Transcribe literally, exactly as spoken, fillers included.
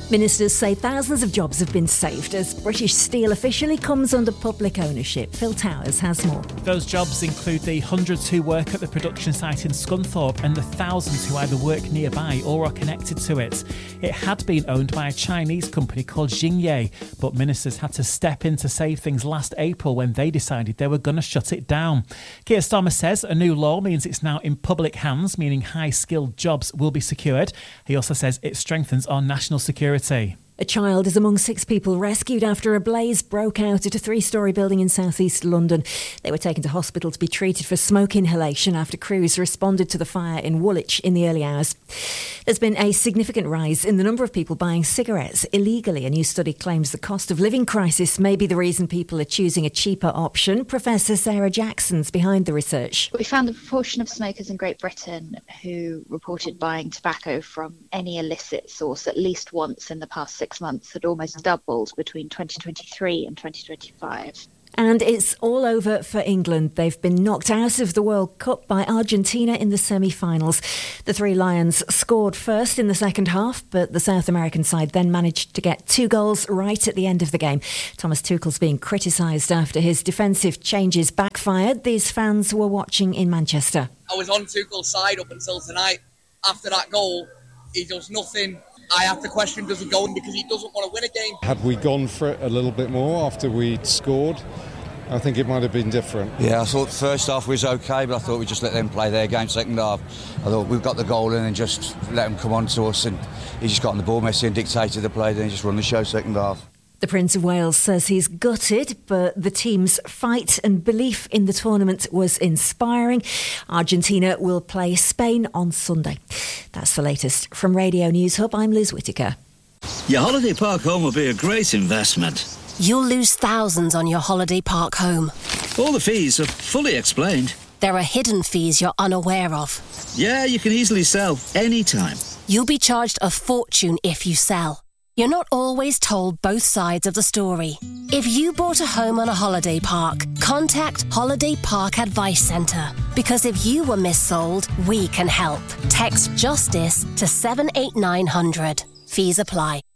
Ministers say thousands of jobs have been saved as British Steel officially comes under public ownership. Phil Towers has more. Those jobs include the hundreds who work at the production site in Scunthorpe and the thousands who either work nearby or are connected to it. It had been owned by a Chinese company called Xingye, but ministers had to step in to save things last April when they decided they were going to shut it down. Keir Starmer says a new law means it's now in public hands, meaning high-skilled jobs will be secured. He also says it strengthens our national security. A child is among six people rescued after a blaze broke out at a three-storey building in south-east London. They were taken to hospital to be treated for smoke inhalation after crews responded to the fire in Woolwich in the early hours. There's been a significant rise in the number of people buying cigarettes illegally. A new study claims the cost of living crisis may be the reason people are choosing a cheaper option. Professor Sarah Jackson's behind the research. We found the proportion of smokers in Great Britain who reported buying tobacco from any illicit source at least once in the past six months had almost doubled between twenty twenty-three and twenty twenty-five. And it's all over for England. They've been knocked out of the World Cup by Argentina in the semi-finals. The Three Lions scored first in the second half, but the South American side then managed to get two goals right at the end of the game. Thomas Tuchel's being criticised after his defensive changes backfired. These fans were watching in Manchester. I was on Tuchel's side up until tonight. After that goal, he does nothing. I have to question, does he go in because he doesn't want to win a game? Had we gone for it a little bit more after we'd scored, I think it might have been different. Yeah, I thought the first half was okay, but I thought we'd just let them play their game second half. I thought we've got the goal in and just let them come on to us, and he just got on the ball, Messi, and dictated the play, then he just run the show second half. The Prince of Wales says he's gutted, but the team's fight and belief in the tournament was inspiring. Argentina will play Spain on Sunday. That's the latest. From Radio News Hub, I'm Liz Whittaker. Your holiday park home will be a great investment. You'll lose thousands on your holiday park home. All the fees are fully explained. There are hidden fees you're unaware of. Yeah, you can easily sell anytime. You'll be charged a fortune if you sell. You're not always told both sides of the story. If you bought a home on a holiday park, contact Holiday Park Advice Centre. Because if you were missold, we can help. Text JUSTICE to seven eight nine hundred. Fees apply.